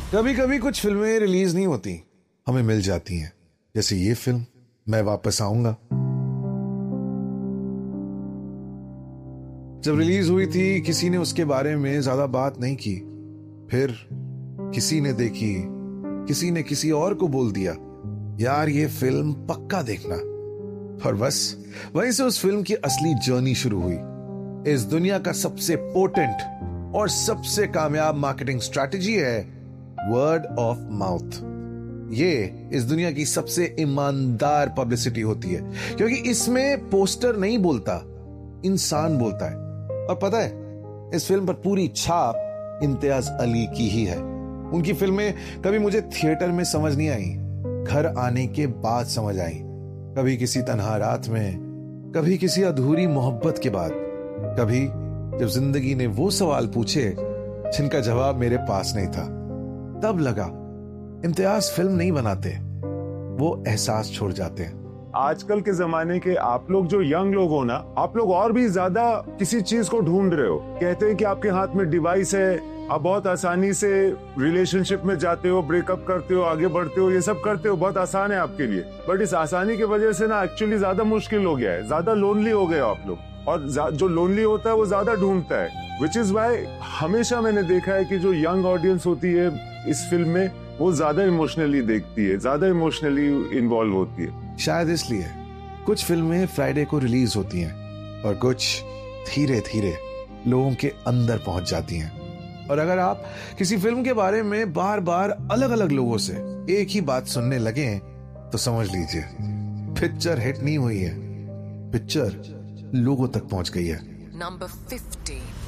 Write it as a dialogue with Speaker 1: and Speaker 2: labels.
Speaker 1: कभी कभी कुछ फिल्में रिलीज नहीं होती, हमें मिल जाती हैं, जैसे ये फिल्म मैं वापस आऊंगा। जब रिलीज हुई थी किसी ने उसके बारे में ज्यादा बात नहीं की, फिर किसी ने देखी, किसी ने किसी और को बोल दिया यार ये फिल्म पक्का देखना, और बस वहीं से उस फिल्म की असली जर्नी शुरू हुई। इस दुनिया का सबसे पोटेंट और सबसे कामयाब मार्केटिंग स्ट्रैटेजी है वर्ड ऑफ माउथ। ये इस दुनिया की सबसे ईमानदार पब्लिसिटी होती है, क्योंकि इसमें पोस्टर नहीं बोलता, इंसान बोलता है। और पता है इस फिल्म पर पूरी छाप इम्तियाज अली की ही है। उनकी फिल्में कभी मुझे थिएटर में समझ नहीं आई, घर आने के बाद समझ आई। कभी किसी तन्हा रात में, कभी किसी अधूरी मोहब्बत के बाद, कभी जब जिंदगी ने वो सवाल पूछे जिनका जवाब मेरे पास नहीं था। तब लगा इम्तियाज फिल्म नहीं बनाते, वो एहसास छोड़ जाते हैं।
Speaker 2: आजकल के जमाने के आप लोग जो यंग लोग हो ना, आप लोग और भी ज्यादा किसी चीज को ढूंढ रहे हो। कहते हैं कि आपके हाथ में डिवाइस है, आप बहुत आसानी से रिलेशनशिप में जाते हो, ब्रेकअप करते हो, आगे बढ़ते हो, ये सब करते हो, बहुत आसान है आपके लिए। बट इस आसानी की वजह से ना एक्चुअली ज्यादा मुश्किल हो गया है, ज्यादा लोनली हो गए आप लोग। और जो लोनली होता है वो ज्यादा ढूंढता है, विच इज वाई हमेशा मैंने देखा है कि जो यंग ऑडियंस होती है इस फिल्म में वो ज्यादा इमोशनली देखती है, ज्यादा इमोशनली इन्वॉल्व होती है।
Speaker 1: शायद इसलिए कुछ फिल्में फ्राइडे को रिलीज होती हैं और कुछ धीरे धीरे लोगों के अंदर पहुंच जाती हैं। और अगर आप किसी फिल्म के बारे में बार बार अलग अलग लोगों से एक ही बात सुनने लगे तो समझ लीजिए पिक्चर हिट नहीं हुई है, पिक्चर लोगों तक पहुंच गई है।
Speaker 3: Number 50